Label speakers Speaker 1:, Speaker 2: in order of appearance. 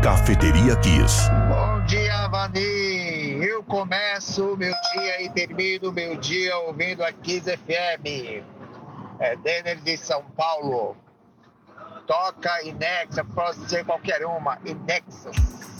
Speaker 1: Cafeteria Kiss.
Speaker 2: Bom dia, Vani. Eu começo meu dia e termino meu dia ouvindo a Kiss FM. É Denner de São Paulo. Toca Inexa, pode ser qualquer uma. Inexus.